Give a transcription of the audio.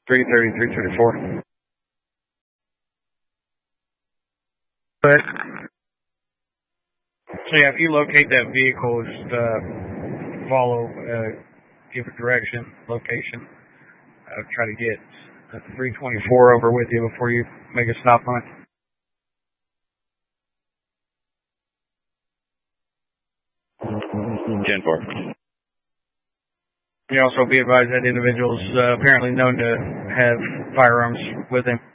330, 334. But, so yeah, if you locate that vehicle, just follow, give a direction, location. Try to get 324 over with you before you make a stop on it. Gen 4. You also be advised that individual's apparently known to have firearms with him.